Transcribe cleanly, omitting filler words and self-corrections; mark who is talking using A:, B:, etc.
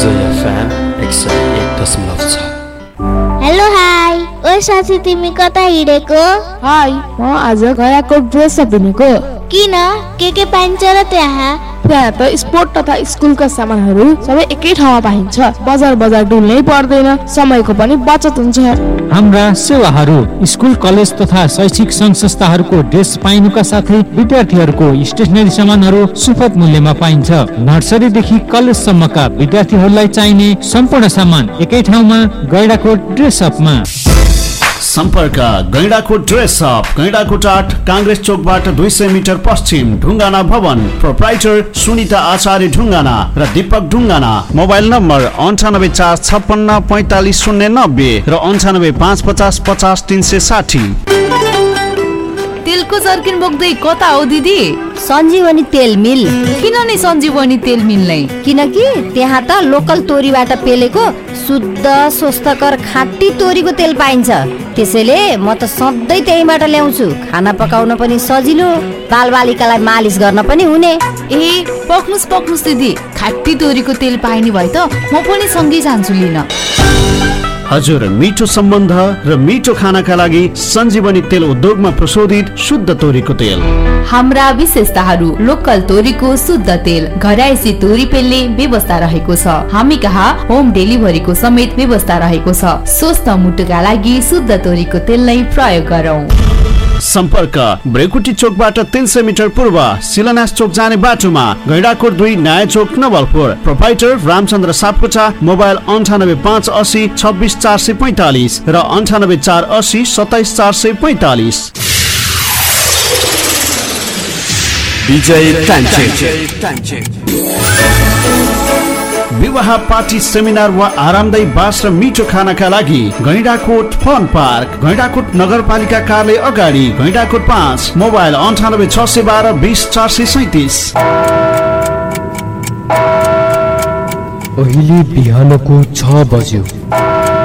A: उदय FM 101.6।
B: Hello hi, ओ साथी तिमी कता हिँडेको?
C: हाई, म आज गयाको ड्रेस किनेको।
B: किन? के पाइन्छ र त्यहाँ?
C: त्यहाँ त स्पोर्ट तथा स्कुलका सामानहरू सबै एकै ठाउँमा पाइन्छ। बजार डुल्नै पर्दैन, समयको पनि बचत हुन्छ।
D: हाम्रा सेवाहरू स्कुल कलेज तथा शैक्षिक संघ संस्थाहरूको ड्रेस पाइनुका साथै विद्यार्थीहरूको स्टेशनरी सामानहरू सुपथ मूल्यमा पाइन्छ। नर्सरीदेखि कलेजसम्मका विद्यार्थीहरूलाई चाहिने सम्पूर्ण सामान एकै ठाउँमा गैंडाकोट ड्रेस अपमा।
E: सम्पर्क गैंडाकोट ड्रेस अप, गैंडाकोट 8 कांग्रेस चोकबाट 200 मिटर पश्चिम, ढुङ्गाना भवन। प्रोप्राइटर सुनिता आचार्य ढुङ्गाना र दीपक ढुङ्गाना। मोबाइल नम्बर 9845555090 र 985550
F: तेलको जर्किन बोक्दै कता हो दिदी?
G: सञ्जीवनी तेल मिल।
F: किन नि सञ्जीवनी तेल मिल नै?
G: किनकि त्यहाँ त लोकल तोरीबाट पेलेको शुद्ध स्वस्थकर खाँटी तोरीको तेल पाइन्छ। त्यसैले म त सधैँ त्यहीबाट ल्याउँछु। खाना पकाउन पनि सजिलो, बालबालिकालाई मालिस गर्न पनि हुने।
F: ए पक्नुस् दिदी, खाँटी तोरीको तेल पाइने भए त म पनि सँगै जान्छु लिन।
E: हजुर, मिठो सम्बन्ध र मिठो खानाका लागि सञ्जीवनी तेल उद्योगमा प्रशोधित शुद्ध तोरीको तेल।
F: हाम्रा विशेषताहरू: लोकल तोरीको शुद्ध तेल, घरायसी तोरी पेल्ने व्यवस्था रहेको छ। हामी कहाँ होम डेलिभरीको समेत व्यवस्था रहेको छ। स्वस्थ मुटुका लागि शुद्ध तोरीको तेल नै प्रयोग गरौँ।
E: सम्पर्क ब्रेकुटी चोकबाट 300 मिटर पूर्व, शिलान्यास चोक जाने बाटोमा, गैंडाकोट 2 नयाँ चोक नवलपुर। प्रोप्राइटर रामचन्द्र सापकोटा। मोबाइल 9858 26 445 र 98 480 27 445।
A: विजय टान्चे
E: विवाह, पार्टी, सेमिनार वा आरामदायी बास र मिठो खानाका लागि गैंडाकोट फन पार्क, गैंडाकोट नगरपालिका कार्यालय अगाडि, गैंडाकोट 5। मोबाइल 98 612 20 437।
H: अहिले बिहानको 6 बज्यो।